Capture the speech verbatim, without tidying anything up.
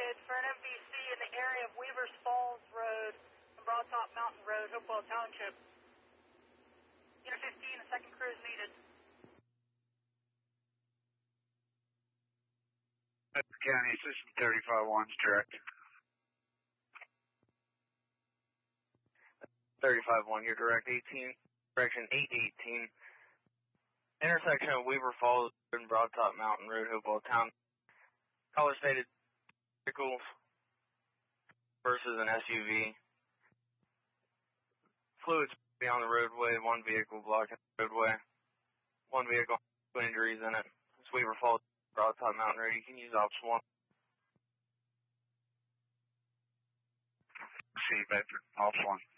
It's for an M V C in the area of Weavers Falls Road and Broadtop Mountain Road, Hopewell Township. Unit fifteen, a second crew is needed. County System thirty-five one is direct. thirty-five one, you're direct eighteen, direction eight eighteen. Intersection of Weaver Falls and Broadtop Mountain Road, Hopewell Town. Caller stated vehicles versus an S U V. Fluids beyond the roadway, one vehicle blocking the roadway. One vehicle, two injuries in it. It's Weaver Falls, Broadtop Mountain Road. You can use option one. See, Bedford, option one.